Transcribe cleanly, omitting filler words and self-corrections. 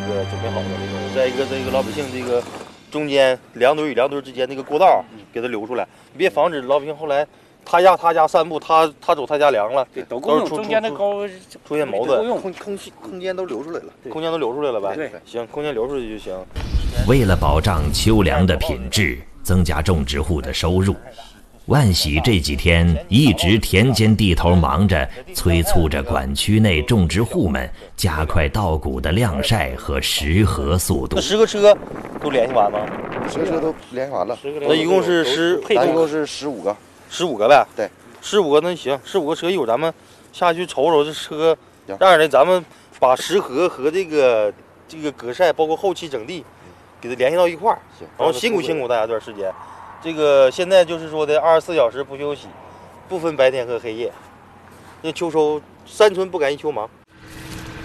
个准备好了这个。再一个，这个老百姓这个中间两堆与两堆之间那个过道给它留出来，别防止老百姓后来他家散步，他走他家粮了， 对，都够用，中间的沟出现矛盾， 空间都留出来了， 空间都留出来了呗。 对， 行，空间留出来就行。 为了保障秋粮的品质，增加种植户的收入，万喜这几天一直田间地头忙着，催促着管区内种植户们加快稻谷的晾晒和食核速度。 那10个车都联系完吗 ？10个车都联系完了。 那一共是一共是15个 ，15个呗。 对 ，15个那行，15个车一会儿咱们下去瞅瞅这车，这样的咱们把食核和这个割晒，包括后期整地，给它联系到一块儿。然后辛苦大家这段时间。这个现在就是说的24小时不休息，不分白天和黑夜。那秋收3春不赶1秋忙。